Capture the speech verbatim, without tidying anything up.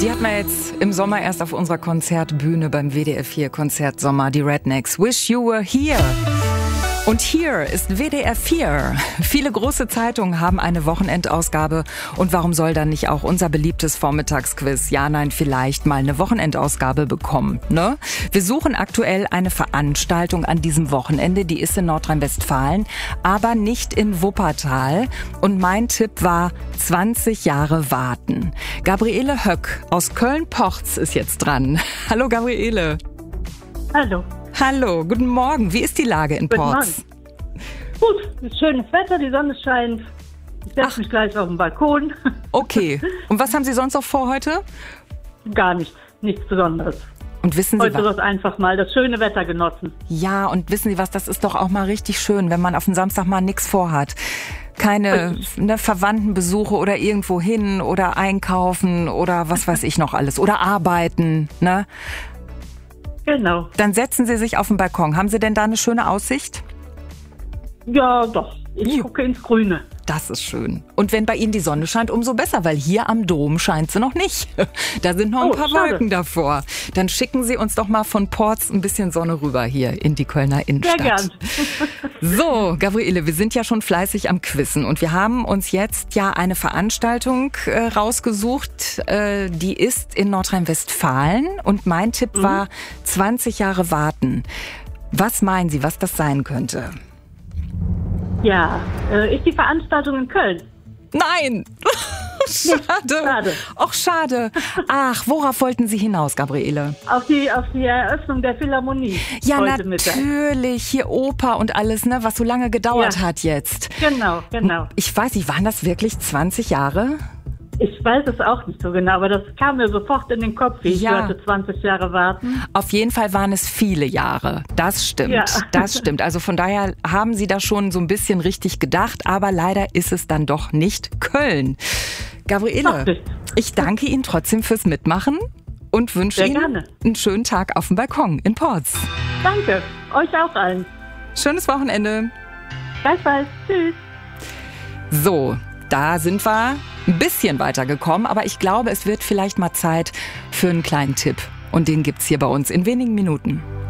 Die hat man jetzt im Sommer erst auf unserer Konzertbühne beim W D R vier Konzertsommer, die Rednecks. Wish you were here. Und hier ist W D R vier. Viele große Zeitungen haben eine Wochenendausgabe. Und warum soll dann nicht auch unser beliebtes Vormittagsquiz Ja, Nein, vielleicht mal eine Wochenendausgabe bekommen, ne? Wir suchen aktuell eine Veranstaltung an diesem Wochenende. Die ist in Nordrhein-Westfalen, aber nicht in Wuppertal. Und mein Tipp war zwanzig Jahre warten. Gabriele Höck aus Köln-Porz ist jetzt dran. Hallo Gabriele. Hallo. Hallo, guten Morgen. Wie ist die Lage in Porz? Gut, schönes Wetter, die Sonne scheint. Ich setze mich gleich auf den Balkon. Okay. Und was haben Sie sonst noch vor heute? Gar nichts, nichts Besonderes. Und wissen Sie heute was? wird einfach mal das schöne Wetter genossen. Ja, und wissen Sie was, das ist doch auch mal richtig schön, wenn man auf den Samstag mal nichts vorhat. Keine ne, Verwandtenbesuche oder irgendwo hin oder einkaufen oder was weiß ich noch alles. Oder arbeiten, ne? Genau. Dann setzen Sie sich auf den Balkon. Haben Sie denn da eine schöne Aussicht? Ja, doch. Ich Jo. gucke ins Grüne. Das ist schön. Und wenn bei Ihnen die Sonne scheint, umso besser, weil hier am Dom scheint sie noch nicht. Da sind noch ein Oh, paar schade. Wolken davor. Dann schicken Sie uns doch mal von Porz ein bisschen Sonne rüber hier in die Kölner Innenstadt. Sehr gern. So, Gabriele, wir sind ja schon fleißig am Quizzen und wir haben uns jetzt ja eine Veranstaltung äh, rausgesucht, äh, die ist in Nordrhein-Westfalen und mein Tipp Mhm. war zwanzig Jahre warten. Was meinen Sie, was das sein könnte? Ja, äh, ist die Veranstaltung in Köln? Nein! Schade. Schade. Och, schade. Ach, worauf wollten Sie hinaus, Gabriele? Auf die, auf die Eröffnung der Philharmonie Ja, heute Mittag. natürlich. Hier Oper und alles, ne, was so lange gedauert Ja. hat jetzt. Genau, genau. Ich weiß nicht, waren das wirklich zwanzig Jahre? Ich weiß es auch nicht so genau, aber das kam mir sofort in den Kopf, wie ich Ja. hörte, zwanzig Jahre warten. Auf jeden Fall waren es viele Jahre. Das stimmt. Ja. Das stimmt. Also von daher haben Sie da schon so ein bisschen richtig gedacht, aber leider ist es dann doch nicht Köln. Gabriele, Doch nicht. ich danke Ihnen trotzdem fürs Mitmachen und wünsche Sehr Ihnen gerne. einen schönen Tag auf dem Balkon in Porz. Danke, euch auch allen. Schönes Wochenende. Gleichfalls. Tschüss. So, da sind wir ein bisschen weitergekommen, aber ich glaube, es wird vielleicht mal Zeit für einen kleinen Tipp. Und den gibt's hier bei uns in wenigen Minuten.